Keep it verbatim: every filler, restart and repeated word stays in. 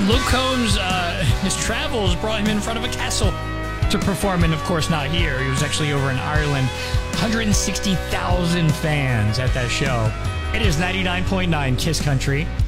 Luke Combs, uh, his travels brought him in front of a castle to perform, and of course not here. He was actually over in Ireland. one hundred sixty thousand fans at that show. It is ninety-nine point nine Kiss Country.